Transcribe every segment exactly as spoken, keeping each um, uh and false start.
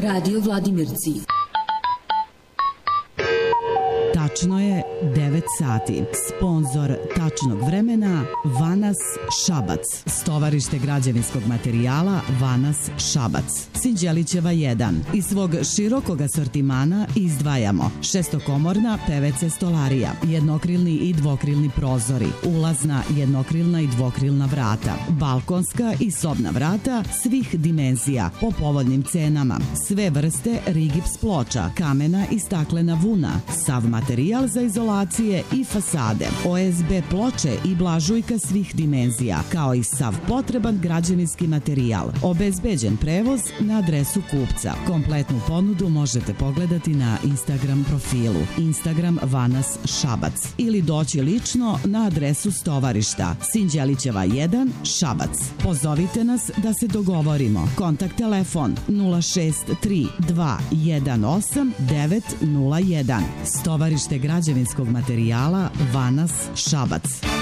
Radio Vladimirci. Tačno je devet sati. Sponzor tačnog vremena Vanas Šabac. Stovarište građevinskog materijala Vanas Šabac. Sinđelićeva jedan. Iz svog širokog asortimana izdvajamo šestokomorna P V C stolarija, jednokrilni i dvokrilni prozori, ulazna jednokrilna i dvokrilna vrata, balkonska i sobna vrata svih dimenzija po povoljnim cenama, sve vrste rigips ploča, kamena i staklena vuna, sav materijal za izolacije i fasade, O S B ploče i blažujka svih dimenzija, kao i sav potreban građevinski materijal. Obezbeđen prevoz na adresu kupca. Kompletnu ponudu možete pogledati na Instagram profilu Instagram Vanas Šabac ili doći lično na adresu stovarišta Sinđelićeva jedan Šabac. Pozovite nas da se dogovorimo. Kontakt telefon nula šest tri dva jedan osam devet nula jedan. Stovarište građevinskog materijala Vanas Šabac.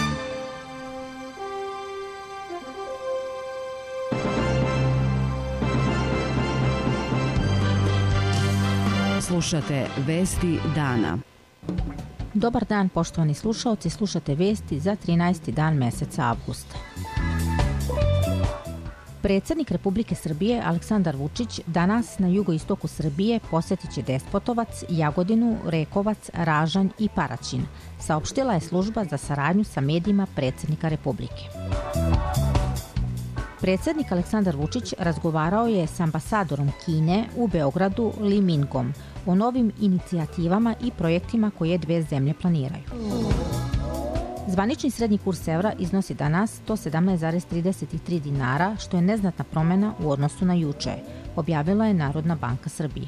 Slušate Vesti dana. Dobar dan, poštovani slušaoci, slušate vesti za trinaesti dan meseca avgusta. Predsjednik Republike Srbije Aleksandar Vučić danas na jugoistoku Srbije posjetit će Despotovac, Jagodinu, Rekovac, Ražanj i Paraćin, saopštila je služba za saradnju sa medijima predsjednika Republike. Predsjednik Aleksandar Vučić razgovarao je s ambasadorom Kine u Beogradu Li Mingom o novim inicijativama i projektima koje dve zemlje planiraju. Zvanični srednji kurs evra iznosi danas sto sedamnaest zarez trideset tri dinara, što je neznatna promjena u odnosu na juče, objavila je Narodna banka Srbije.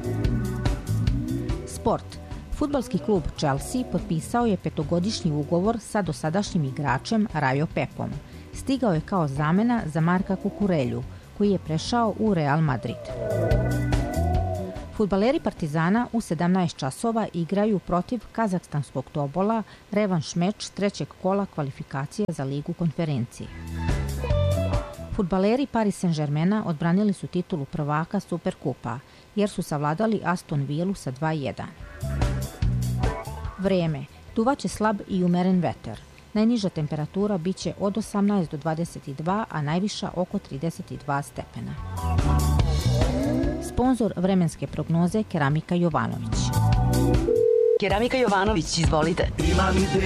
Sport. Fudbalski klub Chelsea potpisao je petogodišnji ugovor sa dosadašnjim igračem Rajo Pepom. Stigao je kao zamena za Marka Kukurelju, koji je prešao u Real Madrid. Fudbaleri Partizana u sedamnaest časova igraju protiv kazahstanskog Tobola revanš meč trećeg kola kvalifikacije za Ligu konferencije. Fudbaleri Paris Saint-Germaina odbranili su titulu prvaka Superkupa, jer su savladali Aston Villu sa dva jedan. Vreme. Duvaće slab i umeren vetar. Najniža temperatura biće od osamnaest do dvadeset dva, a najviša oko trideset dva stepena. Sponzor vremenske prognoze Keramika Jovanović. Keramika Jovanović, izvolite.